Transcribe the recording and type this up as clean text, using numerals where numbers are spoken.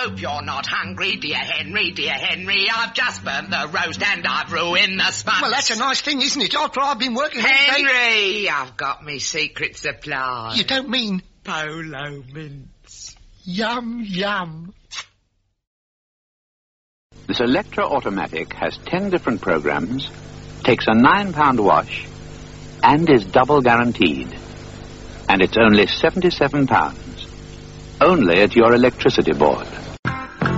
hope you're not hungry, dear Henry, dear Henry. I've just burnt the roast and I've ruined the sponge. Well, that's a nice thing, isn't it? After I've been working... Henry, I've got me secret supply. You don't mean... Polo mints. Yum, yum. This Electra Automatic has 10 different programs, takes a £9 wash, and is double guaranteed. And it's only £77. Only at your electricity board.